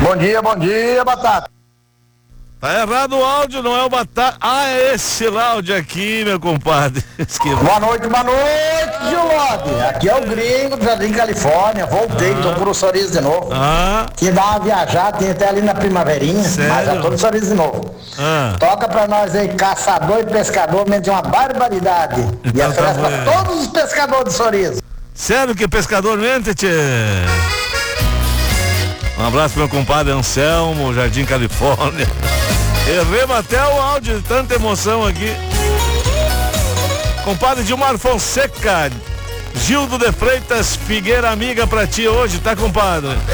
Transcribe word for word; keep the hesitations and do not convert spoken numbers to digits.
Bom dia, bom dia, Batata. Tá errado o áudio, não é o Batata. Ah, é esse áudio aqui, meu compadre. Boa noite, boa noite, Gilode. Aqui é o Gringo do Jardim Califórnia. Voltei, ah. tô por o Sorriso de novo. Ah. Tinha dar uma viajada, tinha até ali na Primaverinha, Sério? mas já tô no Sorriso de novo. Ah. Toca pra nós aí, caçador e pescador, mente uma barbaridade. Então, e oferece tá pra todos os pescadores de Sorriso. Sério que pescador mente, tchê? Um abraço pro meu compadre Anselmo, Jardim Califórnia. Erremos até o áudio, de tanta emoção aqui. Compadre Gilmar Fonseca, Gildo de Freitas Figueira, amiga pra ti hoje, tá, compadre?